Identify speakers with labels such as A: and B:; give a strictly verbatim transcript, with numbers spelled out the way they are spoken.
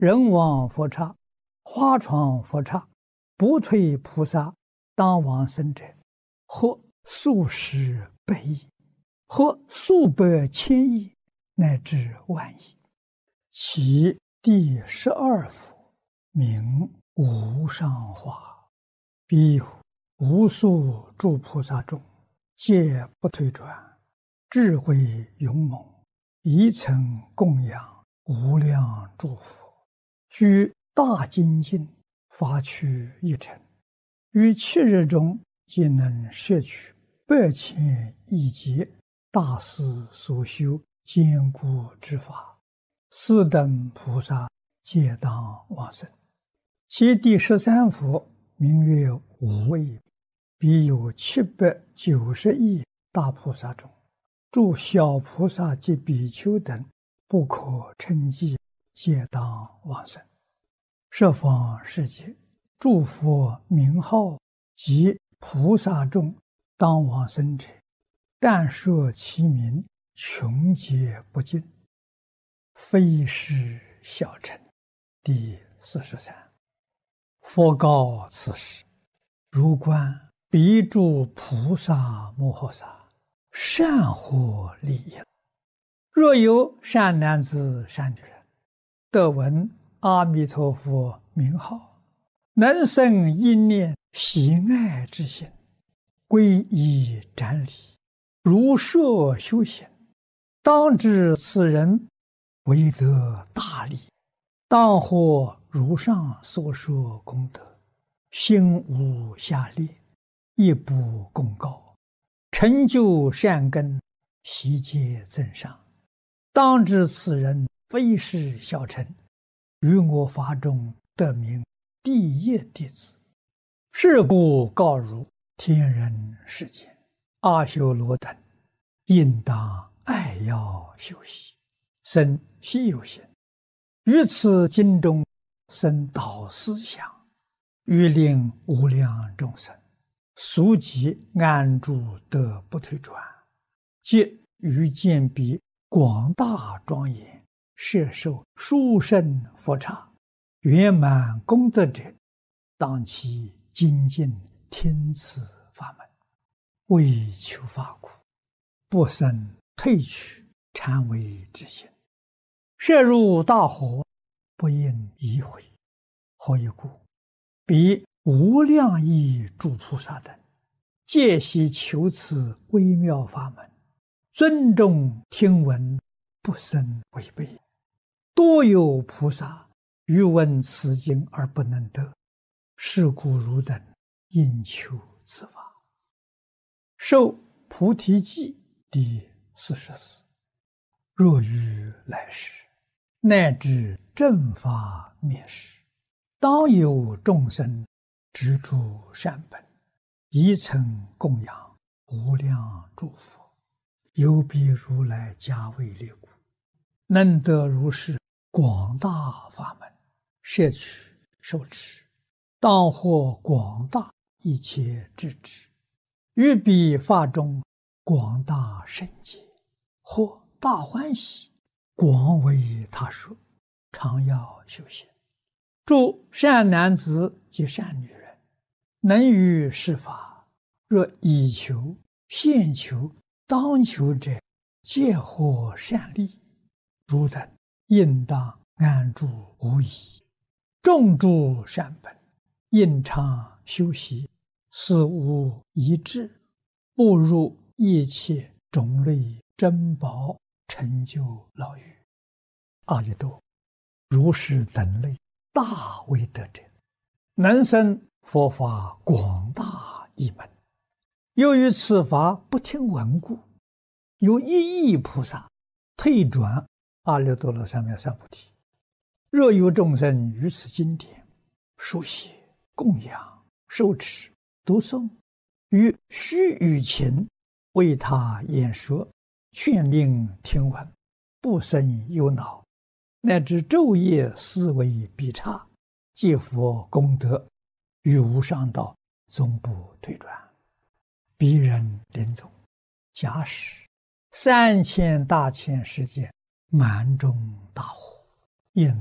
A: 人往佛刹，花闯佛刹，不退菩萨当往生者，或数十百亿，或数百千亿，乃至万亿。其第十二佛名无上化，彼有无数诸菩萨中，皆不退转，智慧勇猛，一层供养无量诸佛，居大精进，发趣一尘，于七日中皆能摄取百千亿劫大师所修坚固之法，斯等菩萨皆当往生。其第十三佛名曰无畏，彼有七百九十亿大菩萨中，诸小菩萨及比丘等不可称计，皆当往生。十方世界诸佛名号及菩萨众当往生者，但说其名，穷劫不尽，非是小乘。第四十三。佛告此时：如观彼诸菩萨摩诃萨，善获利益。若有善男子善女人，得闻阿弥陀佛名号，能生一念喜爱之心，皈依瞻礼，如设修行，当知此人为得大利，当获如上所说功德，心无下劣，亦不共高，成就善根，悉皆增上。当知此人非是小乘，于我法中得名第一弟子。是故告汝天人世间阿修罗等，应当爱要修习，生希有心，于此经中生导思想，欲令无量众生速即安住得不退转，即于见彼广大庄严，摄受殊胜佛刹，圆满功德者，当其精进听此法门，为求法苦，不生退去禅为之心，摄入大火，不应移回。何以故？彼无量亿诸菩萨等，皆悉求此微妙法门，尊重听闻，不生违背。多有菩萨欲闻此经而不能得，是故汝等应求此法。受菩提记第四十四。若于来世，乃至正法灭世，当有众生执诸善本，一层供养无量诸佛，有彼如来加为列故，能得如是广大法门，摄取受持，当获广大一切智智，于彼法中广大圣解，或大欢喜，广为他说，常要修行。诸善男子及善女人，能于是法，若以求、现求、当求者，皆获善利。汝等应当安住无疑，种诸善本，应常修习，思无一致，步入一切种类珍宝，成就牢狱。阿逸多，如是等类大威德者，能生佛法广大一门。由于此法不听闻故，有一亿菩萨退转阿耨多罗三藐三菩提。若有众生于此经典书写、供养、受持、读诵，于须臾前为他演说，劝令听闻，不生忧恼，乃至昼夜思维必差，皆佛功德，于无上道终不退转。彼人临终，假使三千大千世界满中大火，应